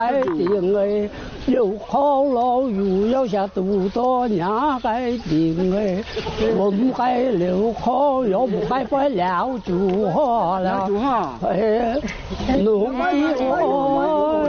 定诶，又考老又要下肚多伢该定诶，我唔该留考又唔该不了住好了，哎，努力我。